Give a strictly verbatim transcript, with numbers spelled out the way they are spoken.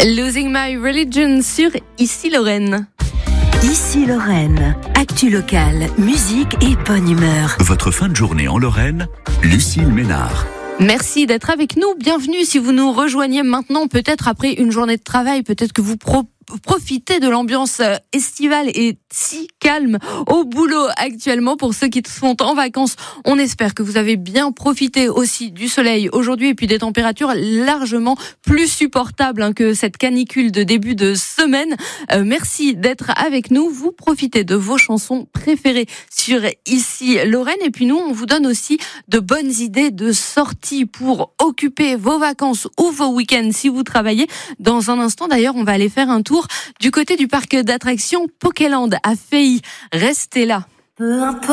Losing My Religion sur Ici Lorraine. Ici Lorraine, actu locale, musique et bonne humeur. Votre fin de journée en Lorraine, Lucille Ménard. Merci d'être avec nous. Bienvenue si vous nous rejoignez maintenant, peut-être après une journée de travail, peut-être que vous pro- profitez de l'ambiance estivale et si calme au boulot actuellement. Pour ceux qui sont en vacances, on espère que vous avez bien profité aussi du soleil aujourd'hui et puis des températures largement plus supportables hein, que cette canicule de début de semaine. Euh, merci d'être avec nous. Vous profitez de vos chansons préférées sur Ici Lorraine et puis nous, on vous donne aussi de bonnes idées de sorties pour occuper vos vacances ou vos week-ends si vous travaillez. Dans un instant d'ailleurs, on va aller faire un tour du côté du parc d'attractions Pokéland à Feilly. Restez là. Peu importe.